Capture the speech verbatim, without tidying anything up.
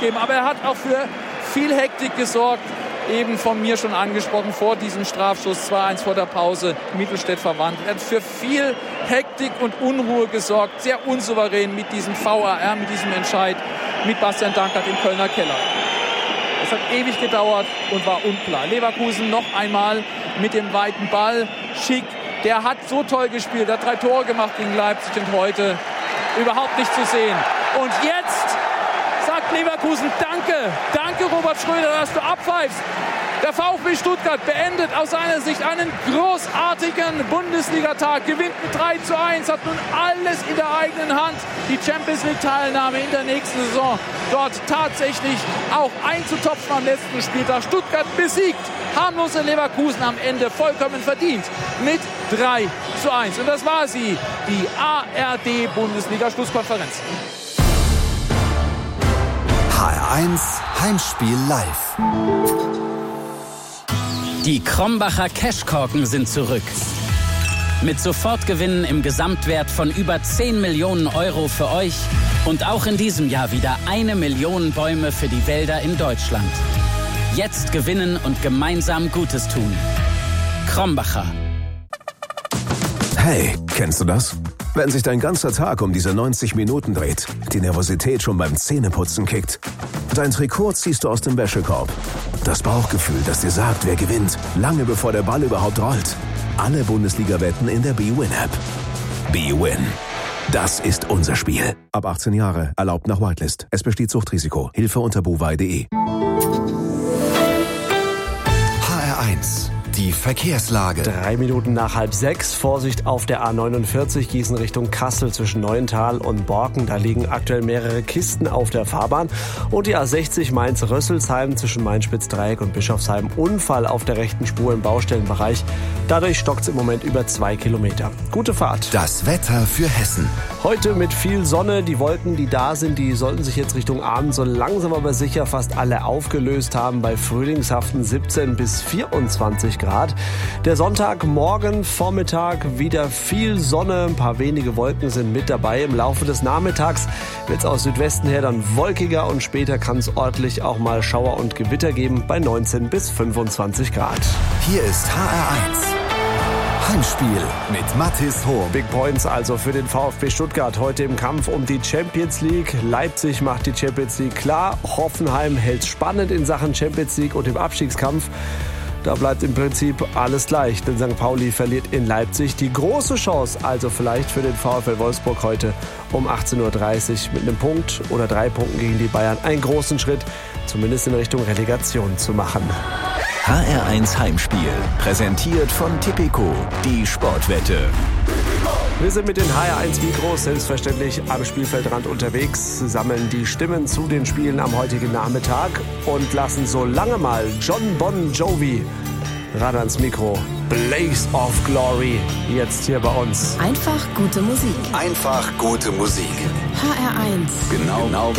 aufgeben. Aber er hat auch für viel Hektik gesorgt. Eben von mir schon angesprochen, vor diesem Strafschuss, zwei eins vor der Pause, Mittelstädt verwandt. Er hat für viel Hektik und Unruhe gesorgt. Sehr unsouverän mit diesem V A R, mit diesem Entscheid, mit Bastian Dankert im Kölner Keller. Es hat ewig gedauert und war unklar. Leverkusen noch einmal mit dem weiten Ball. Schick, der hat so toll gespielt, hat drei Tore gemacht gegen Leipzig und heute überhaupt nicht zu sehen. Und jetzt sagt Leverkusen Danke, danke Robert Schröder, dass du abpfeifst. Der VfB Stuttgart beendet aus seiner Sicht einen großartigen Bundesligatag, gewinnt mit drei zu eins, hat nun alles in der eigenen Hand, die Champions League Teilnahme in der nächsten Saison dort tatsächlich auch einzutopfen am letzten Spieltag. Stuttgart besiegt harmlose Leverkusen am Ende vollkommen verdient mit drei zu eins. Und das war sie, die A R D Bundesliga Schlusskonferenz. H R eins Heimspiel live. Die Krombacher Cashkorken sind zurück. Mit Sofortgewinnen im Gesamtwert von über zehn Millionen Euro für euch und auch in diesem Jahr wieder eine Million Bäume für die Wälder in Deutschland. Jetzt gewinnen und gemeinsam Gutes tun. Krombacher. Hey, kennst du das? Wenn sich dein ganzer Tag um diese neunzig Minuten dreht, die Nervosität schon beim Zähneputzen kickt. Dein Trikot ziehst du aus dem Wäschekorb. Das Bauchgefühl, das dir sagt, wer gewinnt, lange bevor der Ball überhaupt rollt. Alle Bundesliga-Wetten in der B-Win-App. B-Win. Das ist unser Spiel. Ab achtzehn Jahre, erlaubt nach Whitelist. Es besteht Suchtrisiko. Hilfe unter buwei punkt de. H R eins. Die Verkehrslage. Drei Minuten nach halb sechs. Vorsicht auf der A neunundvierzig Gießen Richtung Kassel zwischen Neuental und Borken. Da liegen aktuell mehrere Kisten auf der Fahrbahn. Und die A sechzig Mainz-Rösselsheim zwischen Main-Spitz-Dreieck und Bischofsheim. Unfall auf der rechten Spur im Baustellenbereich. Dadurch stockt es im Moment über zwei Kilometer. Gute Fahrt. Das Wetter für Hessen. Heute mit viel Sonne. Die Wolken, die da sind, die sollten sich jetzt Richtung Abend so langsam aber sicher fast alle aufgelöst haben. Bei frühlingshaften siebzehn bis vierundzwanzig Grad. Der Sonntagmorgen, Vormittag wieder viel Sonne, ein paar wenige Wolken sind mit dabei. Im Laufe des Nachmittags wird es aus Südwesten her dann wolkiger und später kann es örtlich auch mal Schauer und Gewitter geben bei neunzehn bis fünfundzwanzig Grad. Hier ist H R eins. Heimspiel mit Mathis Hohm. Big Points also für den VfB Stuttgart heute im Kampf um die Champions League. Leipzig macht die Champions League klar. Hoffenheim hält spannend in Sachen Champions League und im Abstiegskampf. Da bleibt im Prinzip alles gleich, denn Sankt Pauli verliert in Leipzig. Die große Chance also vielleicht für den VfL Wolfsburg heute um achtzehn Uhr dreißig mit einem Punkt oder drei Punkten gegen die Bayern. Einen großen Schritt, zumindest in Richtung Relegation zu machen. H R eins Heimspiel, präsentiert von Tipico, die Sportwette. Wir sind mit den H R eins Mikros selbstverständlich am Spielfeldrand unterwegs, sammeln die Stimmen zu den Spielen am heutigen Nachmittag und lassen so lange mal John Bon Jovi ran ans Mikro. Blaze of Glory, jetzt hier bei uns. Einfach gute Musik. Einfach gute Musik. H R eins. Genau, genau